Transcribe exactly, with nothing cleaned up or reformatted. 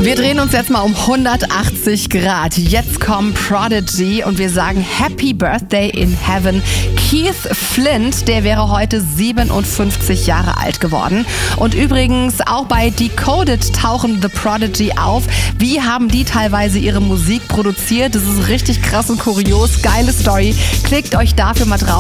Wir drehen uns jetzt mal um hundertachtzig Grad. Jetzt kommt Prodigy und wir sagen Happy Birthday in Heaven. Keith Flint, der wäre heute siebenundfünfzig Jahre alt geworden. Und übrigens auch bei Decoded tauchen The Prodigy auf. Wie haben die teilweise ihre Musik produziert? Das ist richtig krass und kurios. Geile Story. Klickt euch dafür mal drauf.